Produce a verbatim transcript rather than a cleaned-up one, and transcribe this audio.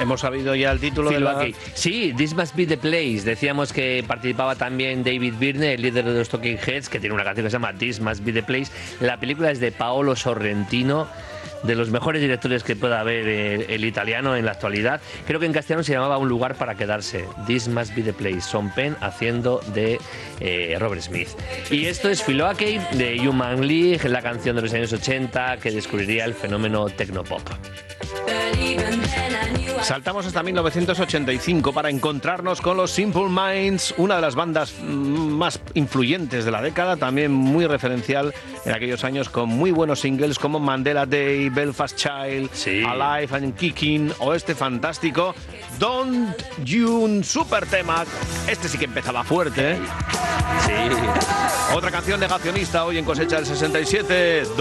Hemos sabido ya el título de la... Okay. Sí, This Must Be the Place. Decíamos que participaba también David Byrne, el líder de los Talking Heads, que tiene una canción que se llama This Must Be the Place. La película es de Paolo Sorrentino, de los mejores directores que pueda haber el, el italiano en la actualidad. Creo que en castellano se llamaba Un lugar para quedarse. This Must Be the Place. Sean Penn haciendo de eh, Robert Smith. Y esto es Philoakey de Human League, la canción de los años ochenta que descubriría el fenómeno tecnopop. Saltamos hasta mil novecientos ochenta y cinco para encontrarnos con los Simple Minds, una de las bandas más influyentes de la década, también muy referencial en aquellos años, con muy buenos singles como Mandela Day, Belfast Child, sí. Alive and Kicking, o este fantástico Don't You, un super tema. Este sí que empezaba fuerte, ¿eh? Sí. Otra canción negacionista hoy en Cosecha del sesenta y siete.